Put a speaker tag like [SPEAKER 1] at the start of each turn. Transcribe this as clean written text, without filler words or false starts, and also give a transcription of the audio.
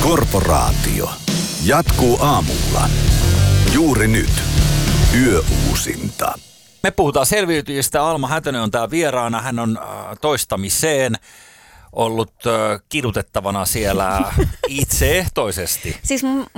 [SPEAKER 1] Korporaatio jatkuu aamulla. Juuri nyt. Yöuusinta.
[SPEAKER 2] Me puhutaan selviytyjistä. Alma Hätönen on täällä vieraana. Hän on toistamiseen ollut kidutettavana siellä itseehtoisesti.
[SPEAKER 3] Siis